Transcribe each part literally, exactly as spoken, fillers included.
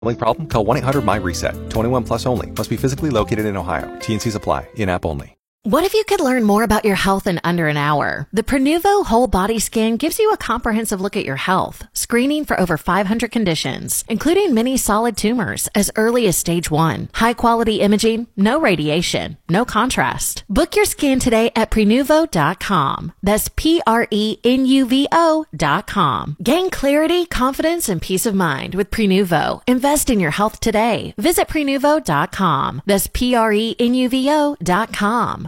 Only problem? Call one eight hundred M Y reset. twenty-one plus only. Must be physically located in Ohio. T and Cs apply. In-app only. What if you could learn more about your health in under an hour? The Prenuvo Whole Body Scan gives you a comprehensive look at your health, screening for over five hundred conditions, including many solid tumors as early as stage one. High quality imaging, no radiation, no contrast. Book your scan today at Prenuvo dot com. That's P R E N U V O dot com. Gain clarity, confidence, and peace of mind with Prenuvo. Invest in your health today. Visit Prenuvo dot com. That's P R E N U V O dot com.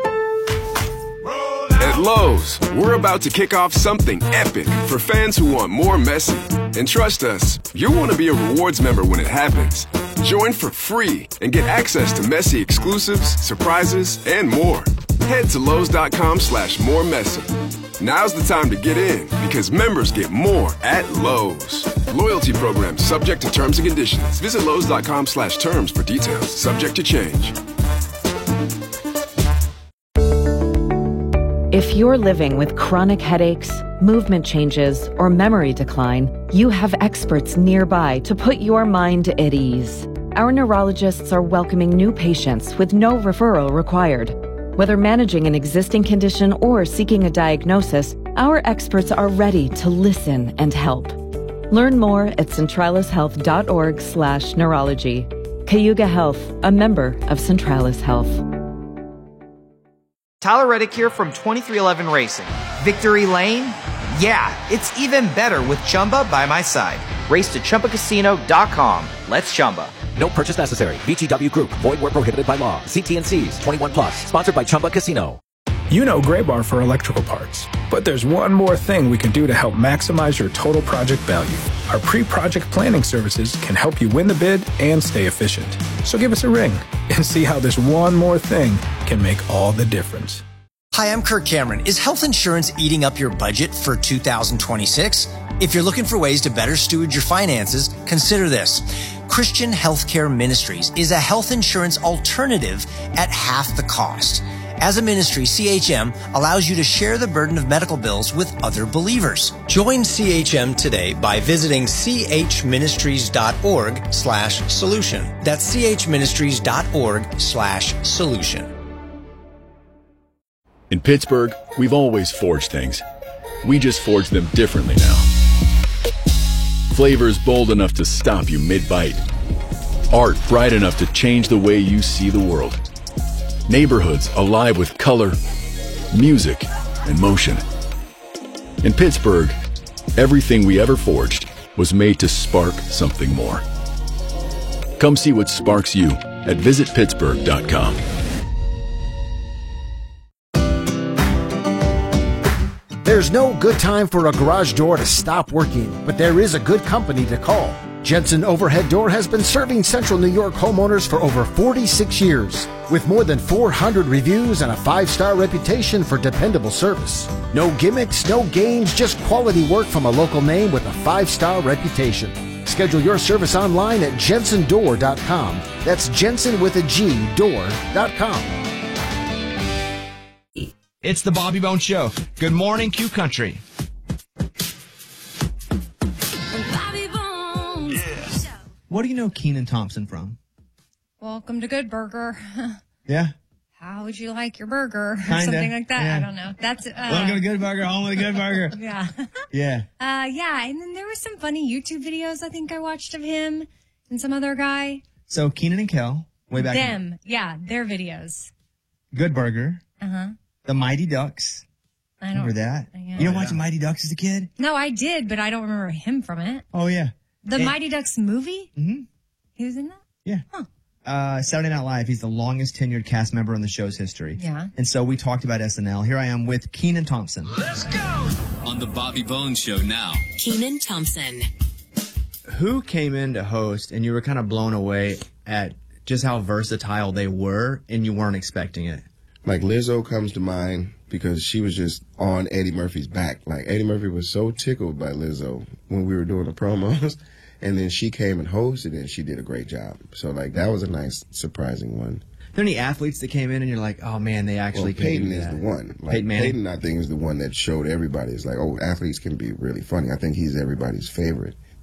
At Lowe's, we're about to kick off something epic for fans who want more messy. And trust us, you'll want to be a rewards member when it happens. Join for free and get access to messy exclusives, surprises, and more. Head to Lowe's dot com slash more messy. Now's the time to get in because members get more at Lowe's. Loyalty program subject to terms and conditions. Visit Lowe's dot com slash terms for details. Subject to change. If you're living with chronic headaches, movement changes, or memory decline, you have experts nearby to put your mind at ease. Our neurologists are welcoming new patients with no referral required. Whether managing an existing condition or seeking a diagnosis, our experts are ready to listen and help. Learn more at centralis health dot org slash neurology. Cayuga Health, a member of Centralis Health. Tyler Reddick here from twenty-three eleven Racing. Victory Lane? Yeah, it's even better with Chumba by my side. Race to Chumba Casino dot com. Let's Chumba. No purchase necessary. V G W Group. Void where prohibited by law. See T and C's. twenty-one plus. Sponsored by Chumba Casino. You know Gray Bar for electrical parts. But there's one more thing we can do to help maximize your total project value. Our pre-project planning services can help you win the bid and stay efficient. So give us a ring and see how this one more thing can make all the difference. Hi, I'm Kirk Cameron. Is health insurance eating up your budget for two thousand twenty-six? If you're looking for ways to better steward your finances, consider this. Christian Healthcare Ministries is a health insurance alternative at half the cost. As a ministry, C H M allows you to share the burden of medical bills with other believers. Join C H M today by visiting chministries dot org slash solution. That's chministries dot org slash solution. In Pittsburgh, we've always forged things. We just forge them differently now. Flavors bold enough to stop you mid-bite. Art bright enough to change the way you see the world. Neighborhoods alive with color, music, and motion. In Pittsburgh, everything we ever forged was made to spark something more. Come see what sparks you at visit pittsburgh dot com. There's no good time for a garage door to stop working, but there is a good company to call. Jensen Overhead Door has been serving Central New York homeowners for over forty-six years, with more than four hundred reviews and a five-star reputation for dependable service. No gimmicks, no games, just quality work from a local name with a five-star reputation. Schedule your service online at jensen door dot com. That's Jensen with a G, door dot com. It's the Bobby Bones Show. Good morning, Q Country. What do you know Kenan Thompson from? Welcome to Good Burger. Yeah. How would you like your burger? Kinda, Something like that. yeah. I don't know. That's uh, Welcome to Good Burger, home with a Good Burger. yeah. Yeah. Uh, yeah. And then there was some funny YouTube videos I think I watched of him and some other guy. So Kenan and Kel, way back. Them. Yeah. Their videos. Good Burger. Uh-huh. The Mighty Ducks. I don't remember that. Yeah. You don't watch the Mighty Ducks as a kid? No, I did, but I don't remember him from it. Oh, yeah. The And- Mighty Ducks movie? Mm-hmm. He was in that? Yeah. Huh. Uh, Saturday Night Live, he's the longest tenured cast member in the show's history. Yeah. And so we talked about S N L. Here I am with Kenan Thompson. Let's go! On the Bobby Bones Show now. Kenan Thompson. Who came in to host and you were kind of blown away at just how versatile they were and you weren't expecting it? Like Lizzo comes to mind because she was just on Eddie Murphy's back. Like Eddie Murphy was so tickled by Lizzo when we were doing the promos. And then she came and hosted and she did a great job. So like that was a nice, surprising one. Are there any athletes that came in and you're like, oh man, they actually well, can Peyton do is that? the one. Like, Peyton Manning? Peyton, I think, is the one that showed everybody. It's like, oh, athletes can be really funny. I think he's everybody's favorite.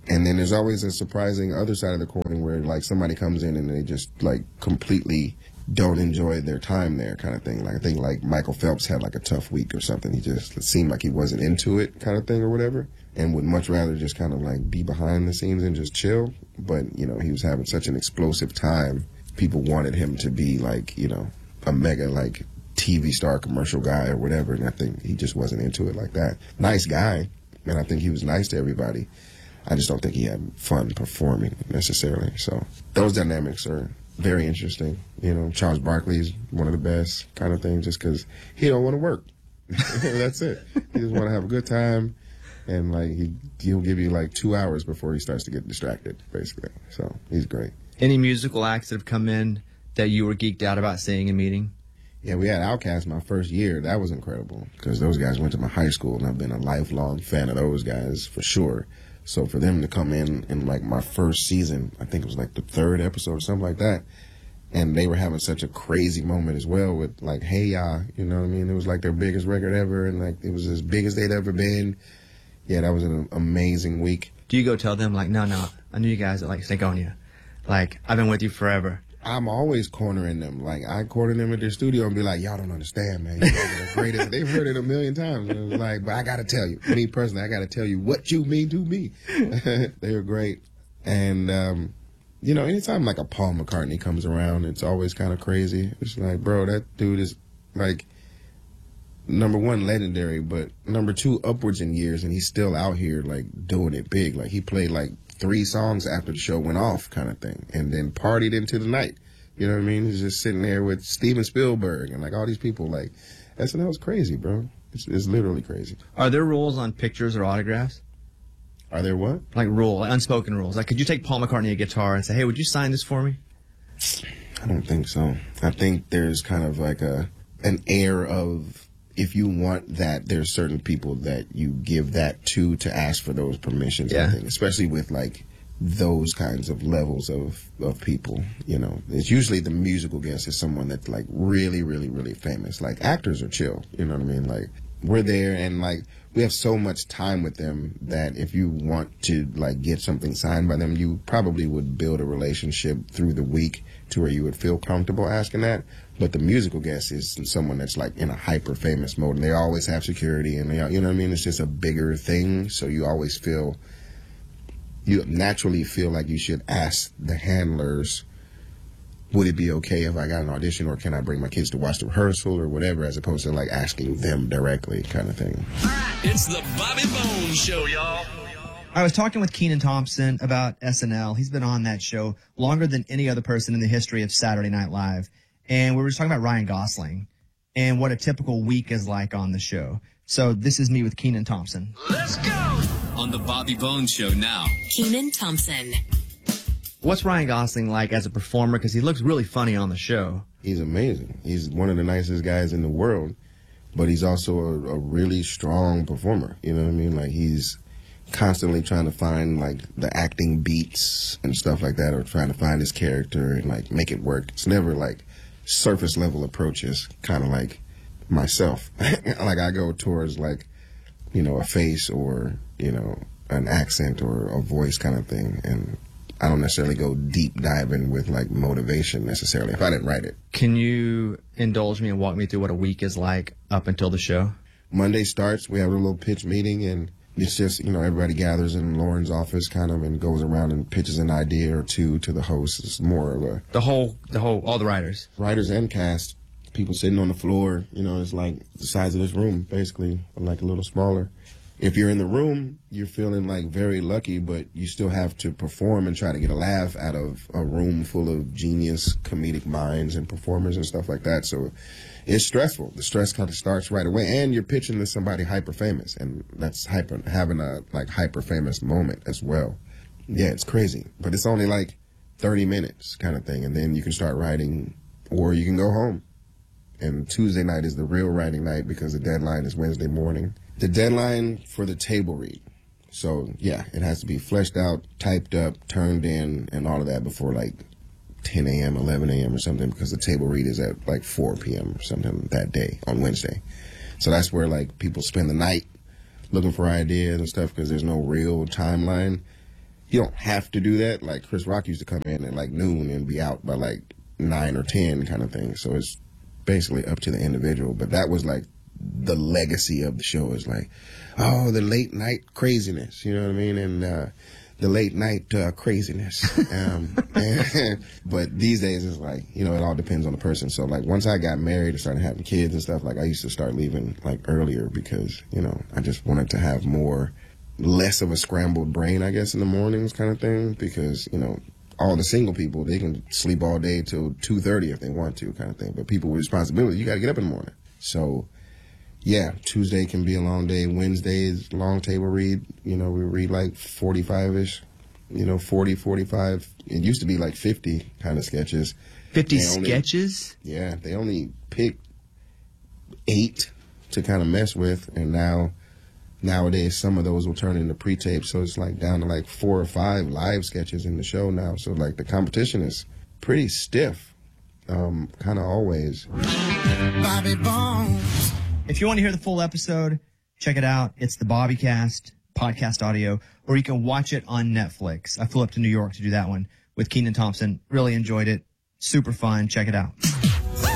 And then there's always a surprising other side of the coin where like somebody comes in and they just like completely don't enjoy their time there kind of thing. Like I think like Michael Phelps had like a tough week or something. He just it seemed like he wasn't into it kind of thing or whatever, and would much rather just kind of like be behind the scenes and just chill. But, you know, he was having such an explosive time. People wanted him to be like, you know, a mega like T V star commercial guy or whatever. And I think he just wasn't into it like that. Nice guy. And I think he was nice to everybody. I just don't think he had fun performing necessarily. So those dynamics are very interesting. You know, Charles Barkley's one of the best kind of thing just because he don't want to work. That's it. He just want to have a good time. And, like, he, he'll give you, like, two hours before he starts to get distracted, basically. So he's great. Any musical acts that have come in that you were geeked out about seeing and meeting? Yeah, we had Outkast my first year. That was incredible because those guys went to my high school, and I've been a lifelong fan of those guys for sure. So for them to come in in like my first season, I think it was like the third episode or something like that, and they were having such a crazy moment as well with like Hey Ya, you know what I mean? It was like their biggest record ever, and like it was as big as they'd ever been. Yeah, that was an amazing week. Do you go tell them like, no, no, I knew you guys that like Stankonia. Like, I've been with you forever. I'm always cornering them. Like, I corner them at their studio and be like, y'all don't understand, man. You guys are the greatest. They've heard it a million times. And it was like, but I got to tell you, me personally, I got to tell you what you mean to me. They were great. And, um, you know, anytime like a Paul McCartney comes around, it's always kind of crazy. It's like, bro, that dude is like, number one, legendary, but number two, upwards in years, and he's still out here like doing it big. Like he played like three songs after the show went off kind of thing, and then partied into the night. You know what I mean? He's just sitting there with Steven Spielberg and like all these people. Like S N L's crazy, bro. It's, it's literally crazy. Are there rules on pictures or autographs? Are there what? Like rule, like unspoken rules. Like, could you take Paul McCartney a guitar and say, hey, would you sign this for me? I don't think so. I think there's kind of like a an air of, if you want that, there's certain people that you give that to to ask for those permissions. Yeah. I think, especially with like those kinds of levels of, of people, you know. It's usually the musical guest is someone that's like really, really, really famous. Like actors are chill, you know what I mean? Like we're there and like we have so much time with them that if you want to like get something signed by them, you probably would build a relationship through the week to where you would feel comfortable asking that. But the musical guest is someone that's like in a hyper famous mode, and they always have security, and they, you know what I mean? It's just a bigger thing, so you always feel, you naturally feel like you should ask the handlers, would it be okay if I got an audition, or can I bring my kids to watch the rehearsal or whatever, as opposed to like asking them directly kind of thing. It's the Bobby Bones Show, y'all. I was talking with Kenan Thompson about S N L. He's been on that show longer than any other person in the history of Saturday Night Live. And we were just talking about Ryan Gosling and what a typical week is like on the show. So this is me with Kenan Thompson. Let's go! On the Bobby Bones Show now. Kenan Thompson. What's Ryan Gosling like as a performer? Because he looks really funny on the show. He's amazing. He's one of the nicest guys in the world, but he's also a, a really strong performer. You know what I mean? Like he's constantly trying to find like the acting beats and stuff like that, or trying to find his character and like make it work. It's never like surface level approaches, kind of like myself. Like I go towards like, you know, a face or, you know, an accent or a voice kind of thing. And I don't necessarily go deep diving with like motivation necessarily if I didn't write it. Can you indulge me and walk me through what a week is like up until the show? Monday starts, we have a little pitch meeting, and it's just, you know, everybody gathers in Lauren's office kind of and goes around and pitches an idea or two to the host. It's more of a... The whole, the whole, all the writers. Writers and cast. People sitting on the floor, you know, it's like the size of this room, basically, like a little smaller. If you're in the room, you're feeling like very lucky, but you still have to perform and try to get a laugh out of a room full of genius comedic minds and performers and stuff like that. So it's stressful. The stress kind of starts right away, and you're pitching to somebody hyper famous, and that's hyper having a like hyper famous moment as well. Yeah, it's crazy, but it's only like thirty minutes kind of thing, and then you can start writing, or you can go home. And Tuesday night is the real writing night because the deadline is Wednesday morning. The deadline for the table read. So yeah, it has to be fleshed out, typed up, turned in, and all of that before like ten a.m., eleven a.m. or something, because the table read is at like four p.m. or something that day on Wednesday. So that's where like people spend the night looking for ideas and stuff because there's no real timeline. you don't have to do that. Like Chris Rock used to come in at like noon and be out by like nine or ten kind of thing. So it's basically up to the individual. But that was like the legacy of the show is like, oh, the late night craziness, you know what I mean? And uh, the late night uh, craziness. Um, and, but these days it's like, you know, it all depends on the person. So like once I got married and started having kids and stuff, like I used to start leaving like earlier because, you know, I just wanted to have more, less of a scrambled brain, I guess, in the mornings kind of thing. Because, you know, all the single people, they can sleep all day till two thirty if they want to kind of thing. But people with responsibility, you got to get up in the morning. So yeah, Tuesday can be a long day. Wednesday is long table read. You know, we read like forty-five-ish, you know, forty, forty-five. It used to be like fifty kind of sketches. fifty They only- sketches? Yeah, they only picked eight to kind of mess with. And now, nowadays, some of those will turn into pre-tapes. So it's like down to like four or five live sketches in the show now. So like the competition is pretty stiff, um, kind of always. Bobby Bones. If you want to hear the full episode, check it out. It's the Bobbycast podcast audio, or you can watch it on Netflix. I flew up to New York to do that one with Kenan Thompson. Really enjoyed it. Super fun. Check it out.